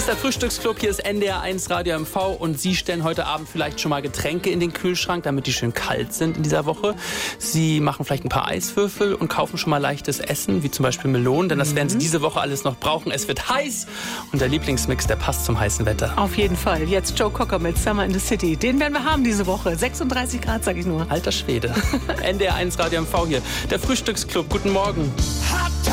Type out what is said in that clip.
ist der Frühstücksclub, hier ist NDR 1 Radio MV und Sie stellen heute Abend vielleicht schon mal Getränke in den Kühlschrank, damit die schön kalt sind in dieser Woche. Sie machen vielleicht ein paar Eiswürfel und kaufen schon mal leichtes Essen, wie zum Beispiel Melonen, denn das werden Sie diese Woche alles noch brauchen. Es wird heiß und der Lieblingsmix, der passt zum heißen Wetter. Auf jeden Fall. Jetzt Joe Cocker mit Summer in the City. Den werden wir haben diese Woche. 36 Grad, sag ich nur. Alter Schwede. NDR 1 Radio MV hier. Der Frühstücksclub. Guten Morgen.